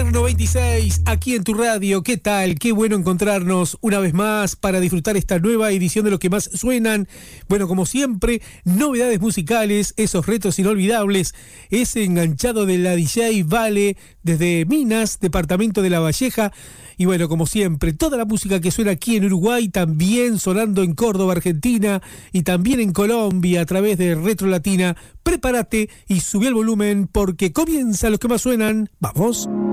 Invierno 26, aquí en tu radio. ¿Qué tal? Qué bueno encontrarnos una vez más para disfrutar esta nueva edición de Lo que más suenan. Bueno, como siempre, novedades musicales, esos retos inolvidables, ese enganchado de la DJ Vale desde Minas, departamento de La Valleja. Y bueno, como siempre, toda la música que suena aquí en Uruguay, también sonando en Córdoba, Argentina, y también en Colombia a través de Retro Latina. Prepárate y subí el volumen porque comienza Los que más suenan. ¡Vamos!